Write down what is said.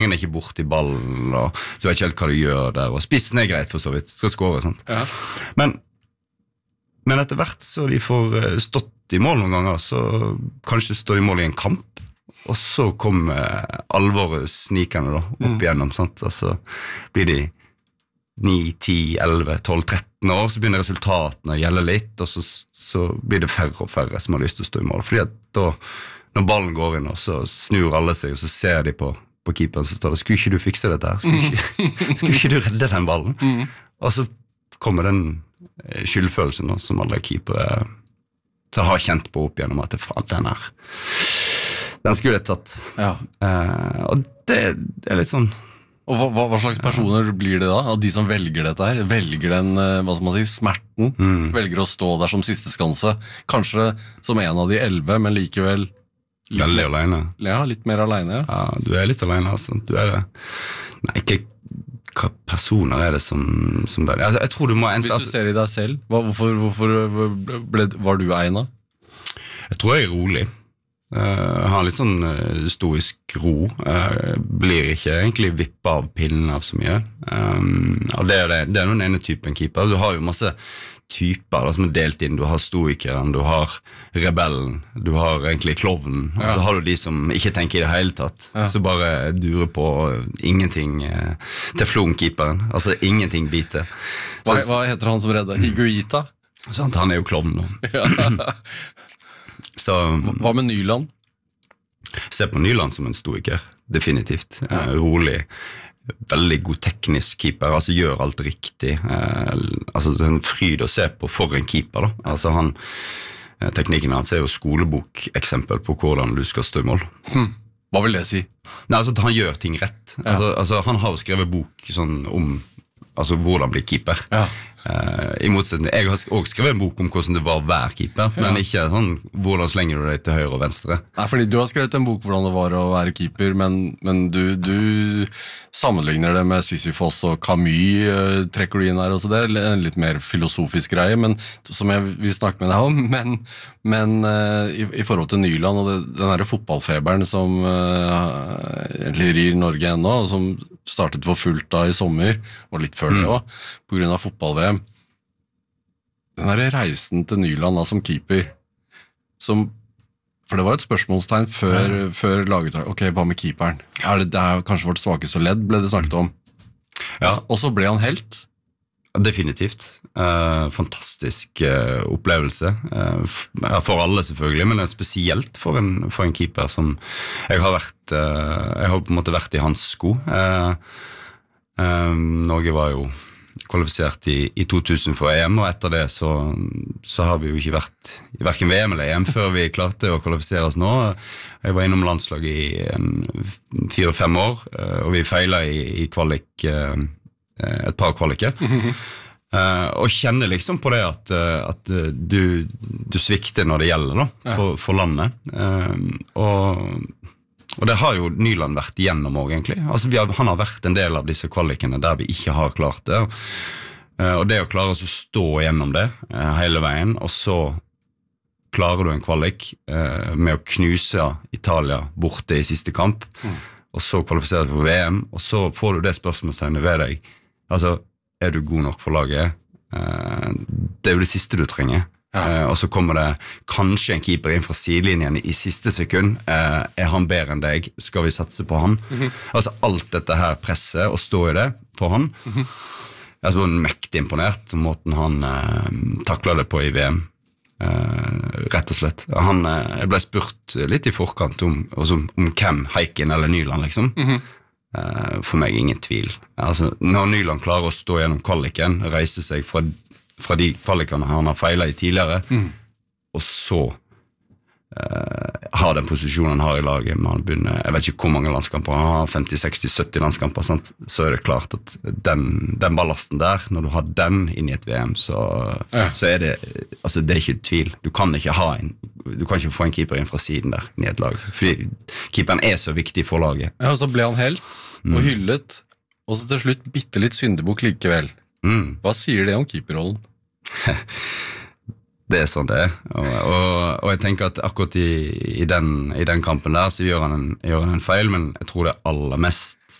Han ikke bort I ballen, og du vet ikke helt hva du gjør der, og spissen greit for så vidt, skal skåre, sant? Ja. Men etter hvert så de får stått I mål noen ganger, så kanskje står de I mål I en kamp, og så kommer alvoret snikende da, opp igjennom, sant? Altså blir de 9, 10, 11, 12, 13 år, så begynner resultatene å gjelde litt, og så blir det færre og færre som har lyst til å stå I mål, fordi at da, når ballen går inn, så snur alle seg, og så ser de på keeperen, så står det, skulle ikke du fikse dette her? Skulle ikke du redde den ballen? Og så kommer den skyldfølelsen da, som alle keepere så har kjent på opp gjennom at faen, den skulle jeg tatt. Ja. Og det litt sånn. Og hva slags personer blir det da? Av de som velger dette her? Velger den, hva skal man si, smerten? Velger å stå der som siste skanse? Kanskje som en av de 11, men likevel veldig alene. Ja, litt mer alene, ja. Ja, du litt alene, altså. Du det. Nei, ikke hva personer det som bare... Altså, jeg tror du må... Hvis du ser I deg selv, hvorfor var du egnet? Jeg tror jeg rolig. Jeg har litt sånn stoisk ro. Blir ikke egentlig vippet av pinnen av så mye. Og det den ene typen keeper. Du har jo masse typer da, som delt inn. Du har stoikeren, du har rebellen, du har egentlig klovnen, og så har du de som ikke tenker I det hele tatt. Så bare durer på ingenting teflonkeeperen. Altså ingenting biter. Hva heter han som redder? Higuita? Sant, han jo klovn nå. Så, hva med Nyland? Se på Nyland som en stoiker, definitivt. Rolig. Veldig god teknisk keeper, altså gjør alt riktig, altså det en fryd å se på for en keeper da, altså teknikken hans jo skolebok-eksempel på hvordan du skal stå I mål. Hva vil det si? Nei, altså han gjør ting rett, altså han har jo skrevet bok sånn om altså hvordan bli keeper. I motsetning, jeg har også skrevet en bok om hvordan det var å være keeper, men ikke sånn hvordan slenger du deg til høyre og venstre. Nei, fordi du har skrevet en bok hvordan det var å være keeper, men du sammenligner det med Sisyfos og Camus, trekker du inn her også, det en litt mer filosofisk greie, men som jeg vil snakke med deg om, men I forhold til Nyland og den her fotballfeberen som egentlig rir Norge ennå, og som startet for fullt da I sommer, og litt før det også, på grunn av fotball-VM. Den her reisen til Nyland da, som keeper, for det var et spørsmålstegn før laget, ok, hva med keeperen? Det kanskje vårt svakeste ledd, ble det snakket om. Og så ble han helt. Definitivt. Fantastisk opplevelse. For alle selvfølgelig, men spesielt for en keeper som jeg har på en måte vært I hans sko. Norge var jo kvalifisert I 2000 for EM, og etter det så har vi jo ikke vært I hverken VM eller EM før vi klarte å kvalifisere oss nå. Jeg var innom landslag I 4-5 år, og vi feilet I kvalik et par kvaliker. Og kjenner liksom på det at du svikter når det gjelder da, for landet. Og det har jo Nyland vært igjennom også egentlig. Altså han har vært en del av disse kvalikene der vi ikke har klart det. Og det å klare å stå igjennom det hele veien, og så klarer du en kvalik med å knuse Italia borte I siste kamp, og så kvalifiserer du for VM, og så får du det spørsmålstegnet ved deg. Altså, du god nok for laget? Det jo det siste du trenger. Og så kommer det kanskje en keeper inn fra sidelinjen I siste sekund. Han bedre enn deg? Skal vi satse på han? Altså, alt dette her presset, og stå I det for han. Jeg var mektig imponert måten han taklet det på I VM. Rett og slett. Jeg ble spurt litt I forkant om hvem, Heiken eller Nyland liksom. For meg ingen tvil. Altså, når Nyland klarer å stå gjennom kvaliken, reise seg fra de kvalikene han har feilet I tidligere, og så har den posisjonen han har I laget, men han begynner, jeg vet ikke hvor mange landskamper, han har 50, 60, 70 landskamper, sant? Så det klart at den ballasten der, når du har den inn I et VM, så det, altså det ikke tvil. Du kan ikke få en keeper inn fra siden der I et lag, fordi keeperen så viktig for laget. Ja, og så ble han helt og hyllet, og så til slutt bitte litt syndebukk likevel. Hva sier det om keeperrollen? Det sånn det og jeg tenker at akkurat i den kampen der så gjør han en feil, men jeg tror det aller mest